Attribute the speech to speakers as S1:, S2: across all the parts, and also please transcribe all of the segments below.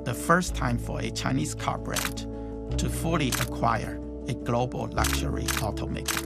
S1: the first time for a Chinese car brand to fully acquire a global luxury automaker.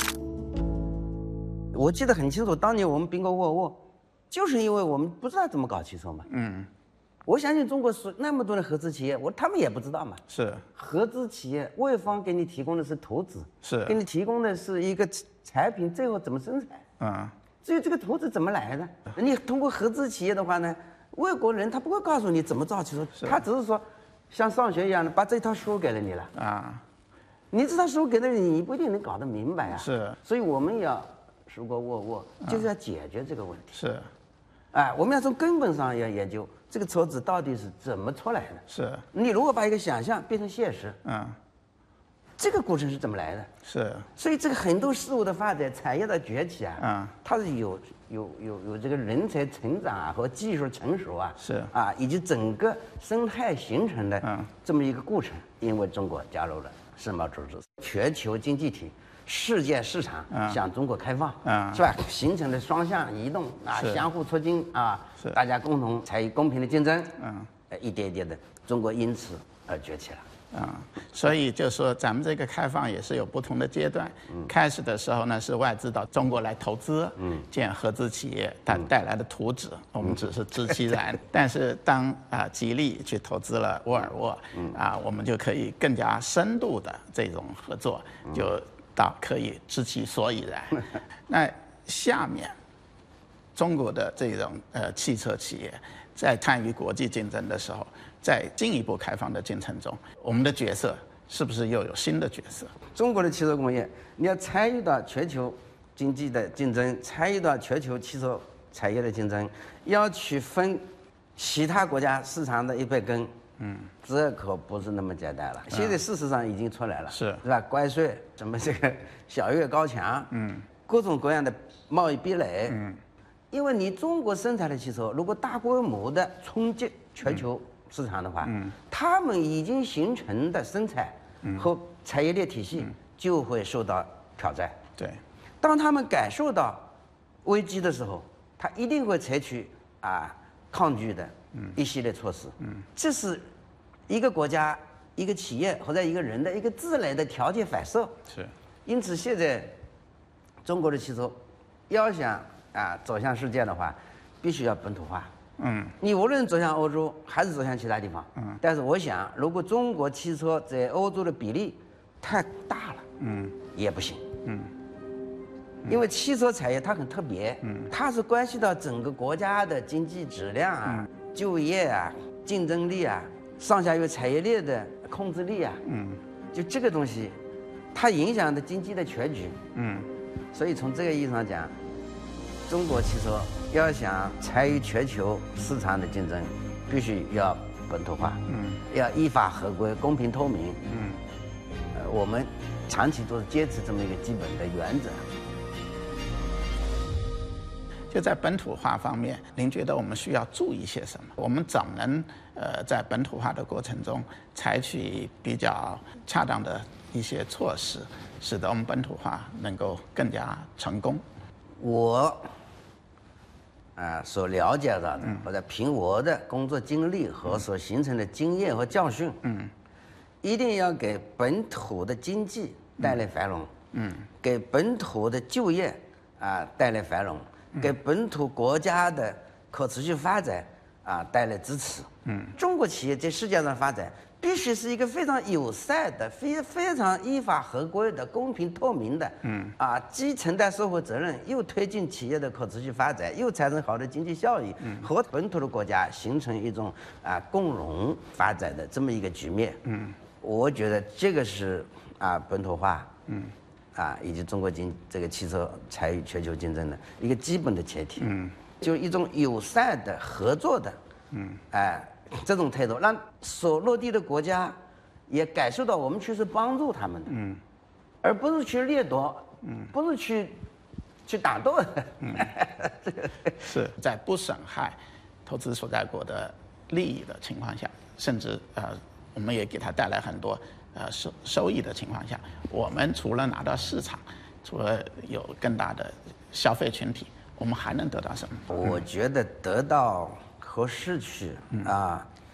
S2: 我记得很清楚，当年我们并购沃尔沃，就是因为我们不知道怎么搞汽车嘛。我相信中国是那么多的合资企业，他们也不知道嘛。
S1: 是
S2: 合资企业，外方给你提供的是投资，
S1: 是
S2: 给你提供的是一个产品，最后怎么生产。至于这个投资怎么来的，你通过合资企业的话呢，外国人他不会告诉你怎么造汽车，他只是说像上学一样的把这套书给了你了啊。你这套书给了你，你不一定能搞得明白啊。
S1: 是，
S2: 所以我们要如果沃尔沃就是要解决这个问题。
S1: 是，
S2: 我们要从根本上要研究这个车子到底是怎么出来的。
S1: 是，你
S2: 如果把一个想象变成现实，这个过程是怎么来的？
S1: 是，
S2: 所以这个很多事物的发展、产业的崛起啊，它是有这个人才成长啊和技术成熟啊，
S1: 是
S2: 以及整个生态形成的这么一个过程。因为中国加入了世贸组织，全球经济体。世界市场向中国开放，是吧？形成了双向移动相互促进大家共同参与公平的竞争，一点一点的，中国因此而崛起了。
S1: 所以就说咱们这个开放也是有不同的阶段。开始的时候呢，是外资到中国来投资，建合资企业，它带来的图纸，我们只是知其然。但是当吉利去投资了沃尔沃，我们就可以更加深度的这种合作，就可以知其所以然。那下面，中国的这种汽车企业在参与国际竞争的时候，在进一步开放的进程中，我们的角色是不是又有新的角色？
S2: 中国的汽车工业，你要参与到全球经济的竞争，参与到全球汽车产业的竞争，要去分其他国家市场的100根。这可不是那么简单了。现在事实上已经出来了，是吧？关税，什么这个小岳高墙，各种各样的贸易壁垒，因为你中国生产的汽车，如果大规模的冲击全球市场的话，他们已经形成的生产和产业链体系就会受到挑战。
S1: 对，
S2: 当他们感受到危机的时候，他一定会采取抗拒的一系列措施。这是一个国家、一个企业或者一个人的一个自然的条件反射。
S1: 是，
S2: 因此现在中国的汽车要想走向世界的话，必须要本土化。你无论走向欧洲还是走向其他地方，但是我想，如果中国汽车在欧洲的比例太大了，也不行。因为汽车产业它很特别，它是关系到整个国家的经济质量就业竞争力上下游产业链的控制力就这个东西，它影响的经济的全局。所以从这个意义上讲，中国汽车要想参与全球市场的竞争，必须要本土化，要依法合规、公平透明。我们长期都是坚持这么一个基本的原则。
S1: 就在本土化方面，您觉得我们需要注意些什么？我们怎么能在本土化的过程中采取比较恰当的一些措施，使得我们本土化能够更加成功？
S2: 我所了解到的，或者凭我的工作经历和所形成的经验和教训，一定要给本土的经济带来繁荣，给本土的就业带来繁荣。给本土国家的可持续发展带来支持。中国企业在世界上发展，必须是一个非常友善的、非常依法合规的、公平透明的。既承担社会责任，又推进企业的可持续发展，又产生好的经济效益，和本土的国家形成一种共荣发展的这么一个局面。我觉得这个是本土化。以及中国这个汽车参与全球竞争的一个基本的前提，就一种友善的合作的，这种态度，让所落地的国家也感受到我们去是帮助他们的，而不是去掠夺，不是去打斗的。
S1: 是在不损害投资所在国的利益的情况下，甚至我们也给他带来很多收益的情况下，我们除了拿到市场，除了有更大的消费群体，我们还能得到什么？
S2: 我觉得得到和失去